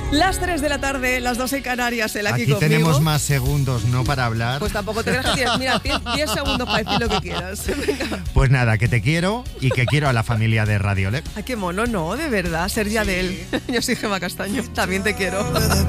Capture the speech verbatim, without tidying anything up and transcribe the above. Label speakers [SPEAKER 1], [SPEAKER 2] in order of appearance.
[SPEAKER 1] Las tres de la tarde, las dos en Canarias, el aquí,
[SPEAKER 2] aquí
[SPEAKER 1] conmigo.
[SPEAKER 2] tenemos más segundos, ¿no? Para hablar.
[SPEAKER 1] Pues tampoco te creas que tienes. Mira, diez segundos para decir lo que quieras. Venga.
[SPEAKER 2] Pues nada, que te quiero y que quiero a la familia de Radio L E P.
[SPEAKER 1] Ay, qué mono, no, de verdad, ser ya de él. Yo soy Gemma Castaño, también te quiero.